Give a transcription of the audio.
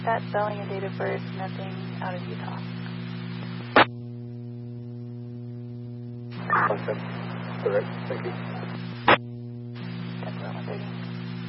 That spelling and date of birth, nothing out of Utah. Okay. Correct. Thank you.